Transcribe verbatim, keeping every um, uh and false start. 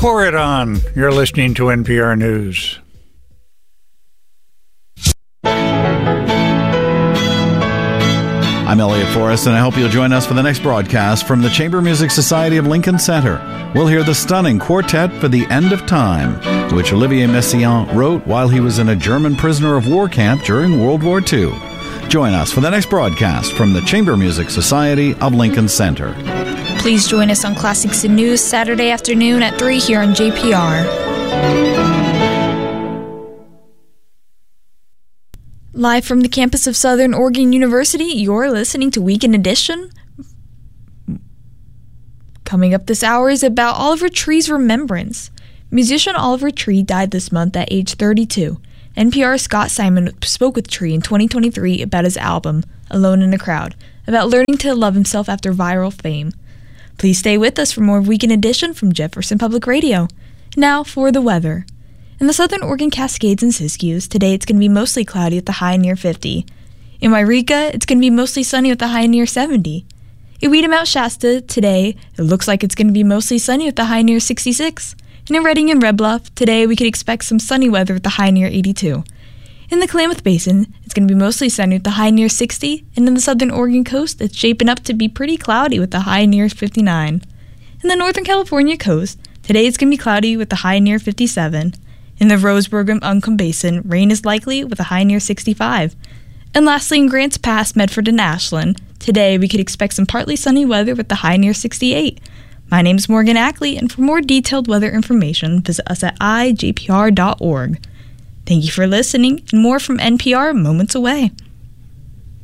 Pour it on. You're listening to N P R News. I'm Elliot Forrest, and I hope you'll join us for the next broadcast from the Chamber Music Society of Lincoln Center. We'll hear the stunning Quartet for the End of Time, which Olivier Messiaen wrote while he was in a German prisoner of war camp during World War Two. Join us for the next broadcast from the Chamber Music Society of Lincoln Center. Please join us on Classics and News Saturday afternoon at three here on J P R. Live from the campus of Southern Oregon University, you're listening to Weekend Edition. Coming up this hour is about Oliver Tree's remembrance. Musician Oliver Tree died this month at age thirty-two. N P R's Scott Simon spoke with Tree in twenty twenty-three about his album, Alone in a Crowd, about learning to love himself after viral fame. Please stay with us for more Weekend Edition from Jefferson Public Radio. Now for the weather. In the southern Oregon Cascades and Siskiyous, today it's going to be mostly cloudy with a high near fifty. In Wairika, it's going to be mostly sunny with a high near seventy. In Weeda Mount Shasta, today, it looks like it's going to be mostly sunny with a high near sixty-six. And in Redding and Red Bluff, today we could expect some sunny weather with a high near eighty-two. In the Klamath Basin, it's going to be mostly sunny with a high near sixty, and in the southern Oregon coast, it's shaping up to be pretty cloudy with a high near fifty-nine. In the northern California coast, today it's going to be cloudy with a high near fifty-seven. In the Roseburg and Uncomb Basin, rain is likely with a high near sixty-five. And lastly, in Grants Pass, Medford, and Ashland, today we could expect some partly sunny weather with a high near sixty-eight. My name is Morgan Ackley, and for more detailed weather information, visit us at i j p r dot org. Thank you for listening, and more from N P R moments away.